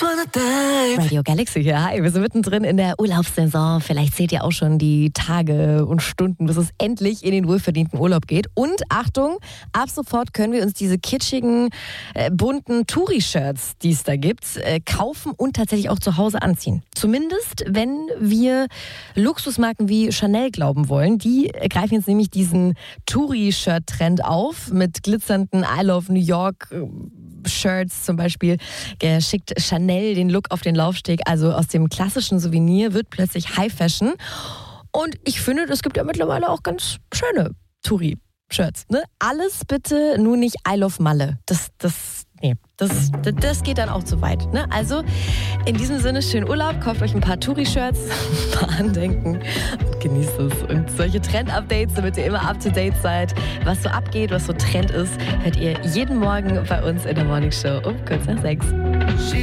Radio Galaxy hier. Hi, wir sind mittendrin in der Urlaubssaison. Vielleicht seht ihr auch schon die Tage und Stunden, bis es endlich in den wohlverdienten Urlaub geht. Und Achtung, ab sofort können wir uns diese kitschigen, bunten Touri-Shirts, die es da gibt, kaufen und tatsächlich auch zu Hause anziehen. Zumindest, wenn wir Luxusmarken wie Chanel glauben wollen. Die greifen jetzt nämlich diesen Touri-Shirt-Trend auf mit glitzernden I Love New York Shirts zum Beispiel. Schickt Chanel den Look auf den Laufsteg. Also aus dem klassischen Souvenir wird plötzlich High Fashion. Und ich finde, es gibt ja mittlerweile auch ganz schöne Touri-Shirts. Ne? Alles bitte nur nicht I Love Malle. Das geht dann auch zu weit. Ne? Also in diesem Sinne, schönen Urlaub, kauft euch ein paar Touri-Shirts, ein paar Andenken und genießt es. Und solche Trend-Updates, damit ihr immer up-to-date seid, was so abgeht, was so Trend ist, hört ihr jeden Morgen bei uns in der Morning Show um kurz nach 6.